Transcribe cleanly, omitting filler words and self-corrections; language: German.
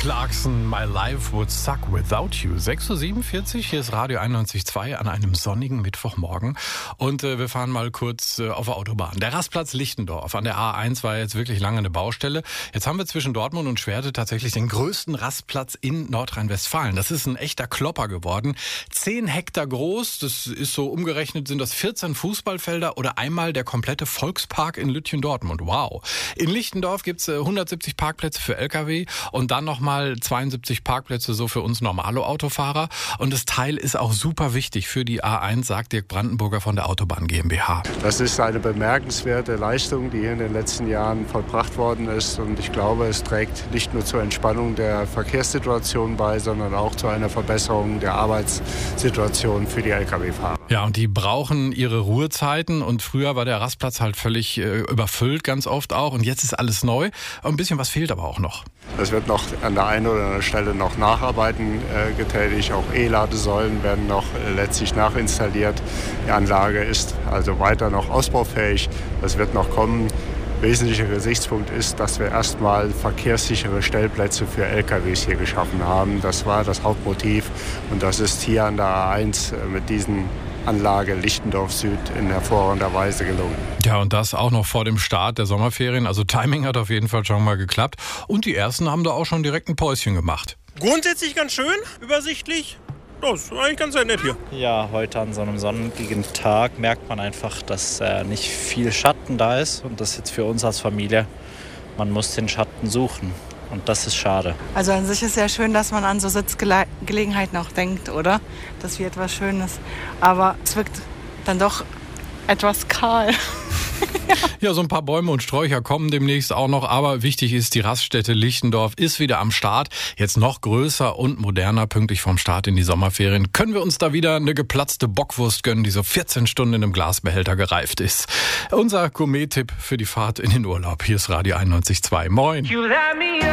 Clarkson, My Life Would Suck Without You. 6.47 Uhr, hier ist Radio 91.2 an einem sonnigen Mittwochmorgen. Und wir fahren mal kurz auf der Autobahn. Der Rastplatz Lichtendorf an der A1 war jetzt wirklich lange eine Baustelle. Jetzt haben wir zwischen Dortmund und Schwerte tatsächlich den größten Rastplatz in Nordrhein-Westfalen. Das ist ein echter Klopper geworden. 10 Hektar groß, das ist so umgerechnet, sind das 14 Fußballfelder oder einmal der komplette Volkspark in Lütjen-Dortmund. Wow. In Lichtendorf gibt's 170 Parkplätze für LKW und dann nochmal 72 Parkplätze so für uns normale Autofahrer. Und das Teil ist auch super wichtig für die A1, sagt Dirk Brandenburger von der Autobahn GmbH. Das ist eine bemerkenswerte Leistung, die hier in den letzten Jahren vollbracht worden ist. Und ich glaube, es trägt nicht nur zur Entspannung der Verkehrssituation bei, sondern auch zu einer Verbesserung der Arbeitssituation für die Lkw-Fahrer. Ja, und die brauchen ihre Ruhezeiten. Und früher war der Rastplatz halt völlig überfüllt, ganz oft auch. Und jetzt ist alles neu. Ein bisschen was fehlt aber auch noch. Es wird noch an der einen oder anderen Stelle noch Nacharbeiten getätigt. Auch E-Ladesäulen werden noch letztlich nachinstalliert. Die Anlage ist also weiter noch ausbaufähig. Das wird noch kommen. Wesentlicher Gesichtspunkt ist, dass wir erstmal verkehrssichere Stellplätze für LKWs hier geschaffen haben. Das war das Hauptmotiv und das ist hier an der A1 mit diesen Anlage Lichtendorf Süd in hervorragender Weise gelungen. Ja, und das auch noch vor dem Start der Sommerferien. Also Timing hat auf jeden Fall schon mal geklappt. Und die ersten haben da auch schon direkt ein Päuschen gemacht. Grundsätzlich ganz schön, übersichtlich. Das ist eigentlich ganz nett hier. Ja, heute an so einem sonnigen Tag merkt man einfach, dass nicht viel Schatten da ist. Und das jetzt für uns als Familie, man muss den Schatten suchen. Und das ist schade. Also an sich ist ja schön, dass man an so Sitzgelegenheiten auch denkt, oder? Das wie etwas Schönes. Aber es wirkt dann doch etwas kahl. Ja, so ein paar Bäume und Sträucher kommen demnächst auch noch. Aber wichtig ist, die Raststätte Lichtendorf ist wieder am Start. Jetzt noch größer und moderner, pünktlich vom Start in die Sommerferien. Können wir uns da wieder eine geplatzte Bockwurst gönnen, die so 14 Stunden in einem Glasbehälter gereift ist. Unser Gourmet-Tipp für die Fahrt in den Urlaub. Hier ist Radio 91.2. Moin.